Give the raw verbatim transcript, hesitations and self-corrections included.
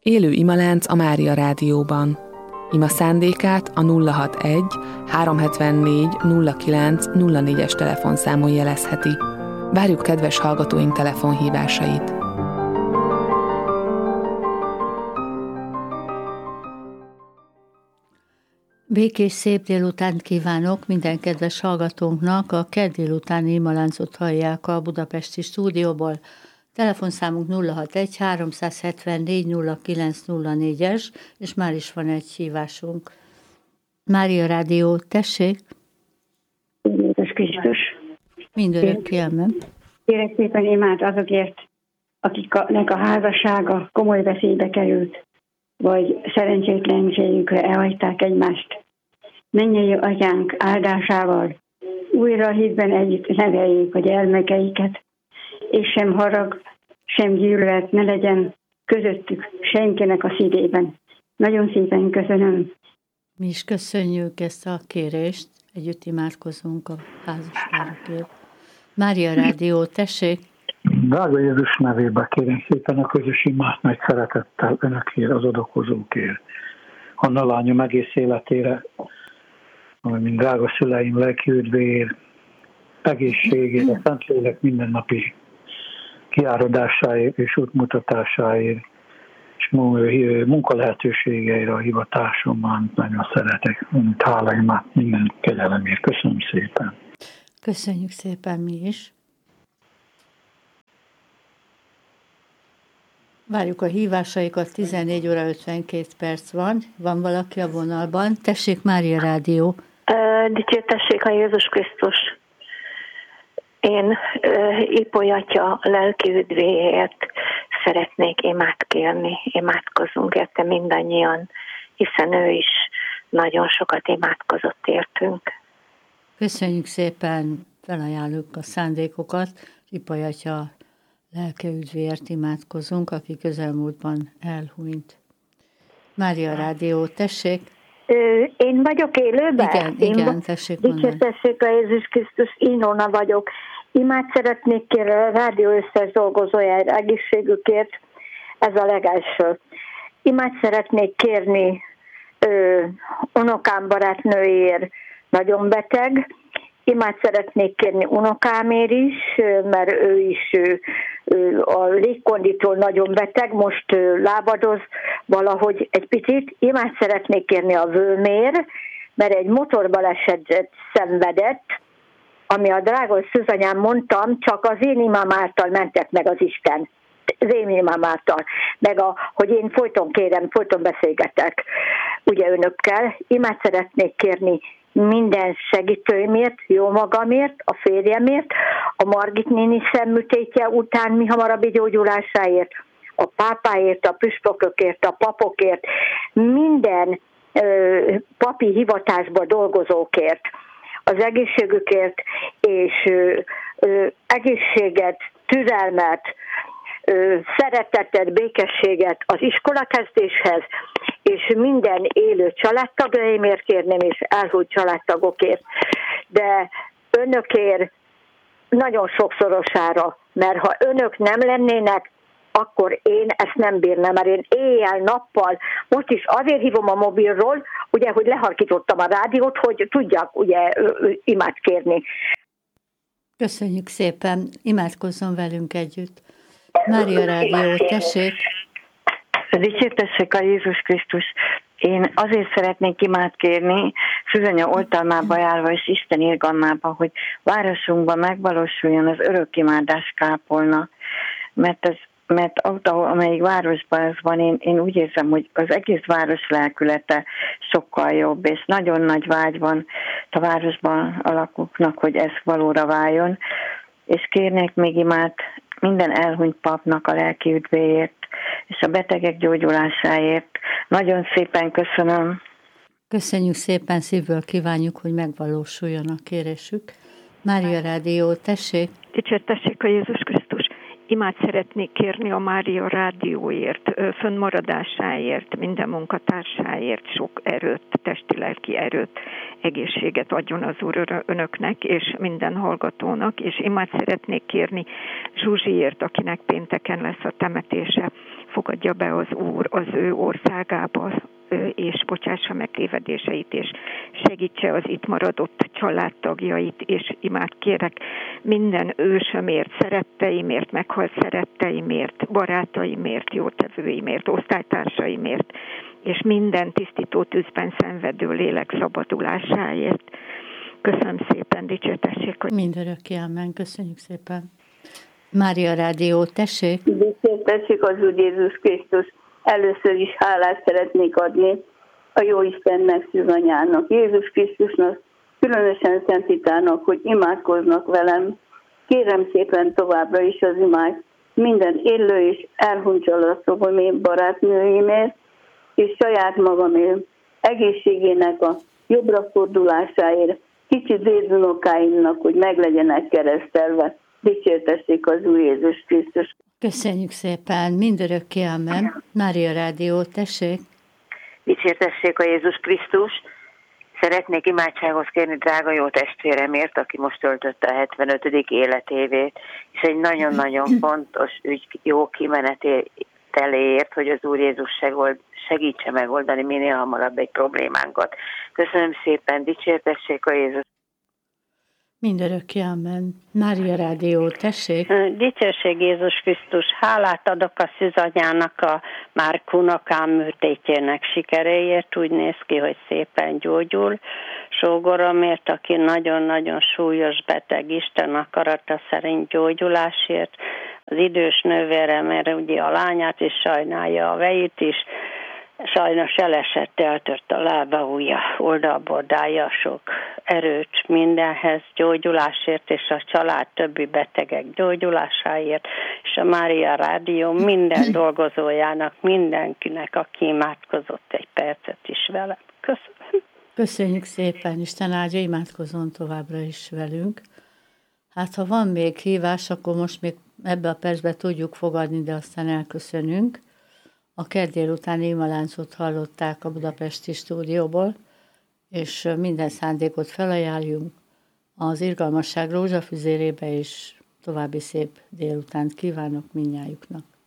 Élő imalánc a Mária Rádióban. Ima szándékát a nulla hatvanegy háromszázhetvennégy nulla kilenc nulla négyes telefonszámon jelezheti. Várjuk kedves hallgatóink telefonhívásait. Békés szép délutánt kívánok minden kedves hallgatónknak, a kedd délutáni imaláncot hallják a budapesti stúdióból. Telefonszámunk nulla hatvanegy háromszázhetvennégy nulla kilenc nulla négyes, és már is van egy hívásunk. Mária Rádió, tessék! Jézus Krisztus! Mindörökké amen. Kérek szépen imád azokért, akiknek a házassága komoly veszélybe került, vagy szerencsétlenségükre elhagyták egymást. Mennyei atyánk áldásával újra a hitben együtt neveljék a gyermekeiket, és sem harag, sem gyűlölet ne legyen közöttük senkinek a szívében. Nagyon szépen köszönöm. Mi is köszönjük ezt a kérést, együtt imádkozunk a házasságokért. Mária Rádió, tessék! Drága Jézus nevébe kérem szépen a közös imát nagy szeretettel önökért, az adakozókért. Anna lányom egész életére, ami mint drága szüleim lelki üdvéért, egészségért, a Szentlélek mindennapi kiáradásáért és útmutatásáért, és munkalehetőségeire a hivatásomban nagyon szeretek. Háláimát minden kegyelemért. Köszönöm szépen. Köszönjük szépen mi is. Várjuk a hívásaikat, tizennégy óra ötvenkét perc van. Van valaki a vonalban? Tessék, Mária Rádió. Dicsértessék a Jézus Krisztus. Én Ipoly atya lelki üdvéért szeretnék imát kérni. Imádkozzunk érte mindannyian, hiszen ő is nagyon sokat imádkozott értünk. Köszönjük szépen, felajánljuk a szándékokat. Ipoly atya lelki üdvéért imádkozunk, aki közelmúltban elhunyt. Mária Rádió, tessék! Én vagyok élőben? Igen, igen, tessék mondani. Dicsértessék a Jézus Krisztus, Inona vagyok. Imát szeretnék kérni a rádió összes dolgozójára, egészségükért, ez a legelső. Imát szeretnék kérni ö, unokám barátnőjéért, nagyon beteg. Imát szeretnék kérni unokámért is, mert ő is a légkonditól nagyon beteg, most lábadoz valahogy egy picit. Imát szeretnék kérni a vőmér, mert egy motorbalesetet szenvedett, ami a drága szűzanyám mondtam, csak az én imám által mentek meg az Isten. Az én imám által. Meg a, hogy én folyton kérem, folyton beszélgetek ugye önökkel. Imát szeretnék kérni minden segítőimért, jó magamért, a férjemért, a Margit néni szemműtétje után mi hamarabbi gyógyulásáért, a pápáért, a püspökökért, a papokért, minden ö, papi hivatásban dolgozókért, az egészségükért, és ö, ö, egészséget, türelmet, ö, szeretetet, békességet az iskolakezdéshez, és minden élő családtagjaimért kérném, és elhúnyt családtagokért. De önökért nagyon sokszorosára, mert ha önök nem lennének, akkor én ezt nem bírnám, mert én éjjel-nappal, most is azért hívom a mobilról, ugye, hogy leharkítottam a rádiót, hogy tudjak ugye imát kérni. Köszönjük szépen, imádkozzon velünk együtt. Mária Rádió, tessék! Dicsértessék a Jézus Krisztus! Én azért szeretnék imát kérni, Szűzanya oltalmába járva és Isten irgalmába, hogy városunkban megvalósuljon az örökimádás kápolna, mert az mert ahol, amelyik városban ez van, én, én úgy érzem, hogy az egész város lelkülete sokkal jobb, és nagyon nagy vágy van a városban a lakóknak, hogy ez valóra váljon, és kérnék még imát minden elhunyt papnak a lelki üdvéért, és a betegek gyógyulásáért. Nagyon szépen köszönöm. Köszönjük szépen, szívből kívánjuk, hogy megvalósuljon a kérésük. Mária Rádió, tessék! Dicsértessék a Jézus Krisztus! Imát szeretnék kérni a Mária Rádióért, fönnmaradásáért, minden munkatársáért, sok erőt, testi-lelki erőt, egészséget adjon az Úr önöknek és minden hallgatónak, és imát szeretnék kérni Zsuzsiért, akinek pénteken lesz a temetése. fogadja be az Úr az ő országába, és bocsássa meg tévedéseit, és segítse az itt maradott családtagjait, és imád kérek minden ősömért, szeretteimért, meghalt szeretteimért, barátaimért, jótevőimért, osztálytársaimért, és minden tisztító tűzben szenvedő lélek szabadulásáért. Köszönöm szépen, dicsértessék, hogy... Mindörökké, amen. Köszönjük szépen. Mária Rádió, tessék. Dicsértessék az Úr Jézus Krisztus. Először is hálát szeretnék adni a Jóistennek, szűzanyának, Jézus Krisztusnak, különösen Szentitának, hogy imádkoznak velem. Kérem szépen továbbra is az imád minden élő és elhuncsalasztó barátnőimért, és saját magamért, egészségének a jobbra fordulásáért, kicsi dédunokáimnak, hogy meglegyenek keresztelve. Dicsértessék az Úr Jézus Krisztus. Köszönjük szépen, mindörökké, amen. Mária Rádió, tessék. Dicsértessék a Jézus Krisztus. Szeretnék imádsághoz kérni drága jó testvéremért, aki most töltötte a hetvenötödik életévét, és egy nagyon-nagyon fontos ügy jó kimeneteléért, hogy az Úr Jézus segítse megoldani minél hamarabb egy problémánkat. Köszönöm szépen, dicsértessék a Jézus. Mindörökké, amen. Mária Rádió, tessék. Dicsőség Jézus Krisztus, hálát adok a szűzanyának, a Márk unokám műtétjének sikeréért, úgy néz ki, hogy szépen gyógyul. Sógoromért, aki nagyon-nagyon súlyos beteg, Isten akarata szerint gyógyulásért. Az idős nővéremért ugye a lányát is sajnálja, a vejét is. Sajnos elesett, eltört a lába, ujja, oldalbordája, sok erőt mindenhez, gyógyulásért, és a család többi betegek gyógyulásáért, és a Mária Rádió minden dolgozójának, mindenkinek, aki imádkozott egy percet is velem. Köszönöm. Köszönjük szépen, Isten áldja, imádkozzon továbbra is velünk. Hát, ha van még hívás, akkor most még ebbe a percbe tudjuk fogadni, de aztán elköszönünk. A kedd délutáni imaláncot hallották a budapesti stúdióból, és minden szándékot felajánljunk az irgalmasság rózsafüzérébe, és további szép délutánt kívánok mindnyájuknak.